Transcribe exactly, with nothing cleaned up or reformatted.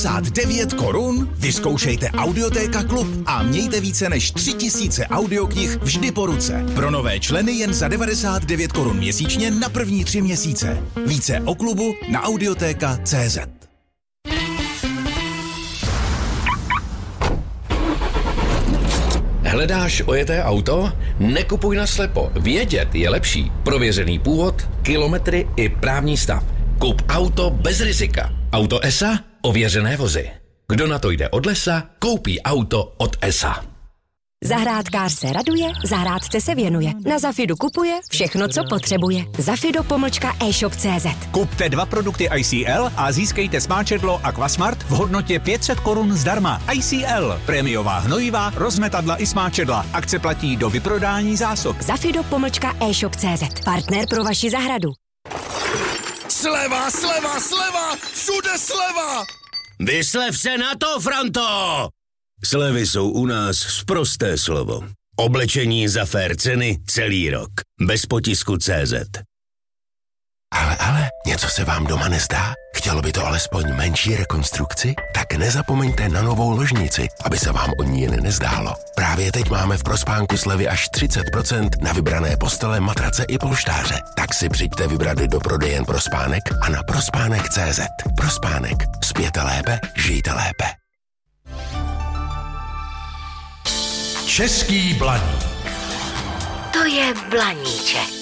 devět korun? Vyzkoušejte Audiotéka Klub a mějte více než tři tisíce audioknih vždy po ruce. Pro nové členy jen za devadesát devět korun měsíčně na první tři měsíce. Více o klubu na audiotéka tečka cé zet. Hledáš ojeté auto? Nekupuj naslepo. Vědět je lepší. Prověřený původ, kilometry i právní stav. Kup auto bez rizika. Auto E S A? Ověřené vozy. Kdo na to jde od lesa, koupí auto od E S A. Zahrádkář se raduje, zahrádce se věnuje. Na Zafidu kupuje všechno, co potřebuje. Zafido pomlčka e-shop tečka cé zet. Kupte dva produkty I C L a získejte smáčedlo Aquasmart v hodnotě pět set korun zdarma. I C L. Prémiová hnojivá, rozmetadla i smáčedla. Akce platí do vyprodání zásob. Zafido pomlčka e-shop tečka cé zet. Partner pro vaši zahradu. Sleva, sleva, sleva! Všude sleva! Vyslev se na to, Franto! Slevy jsou u nás sprosté slovo. Oblečení za fér ceny celý rok. Bez potisku tečka cé zet. Ale, ale, něco se vám doma nezdá? Chtělo by to alespoň menší rekonstrukci? Tak nezapomeňte na novou ložnici, aby se vám o ní jen nezdálo. Právě teď máme v Prospánku slevy až třicet procent na vybrané postele, matrace i polštáře. Tak si přijďte vybrat do prodejen Prospánek a na prospánek tečka cé zet. Prospánek. Spěte lépe, žijte lépe. Český blaník. To je blaníček.